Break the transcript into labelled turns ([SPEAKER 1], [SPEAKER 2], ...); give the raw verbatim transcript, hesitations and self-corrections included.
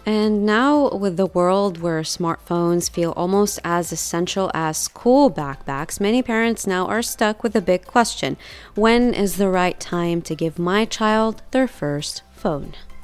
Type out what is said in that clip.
[SPEAKER 1] And now, with the world where smartphones feel almost as essential as school backpacks, many parents now are stuck with a big question. When is the right time to give my child their first phone?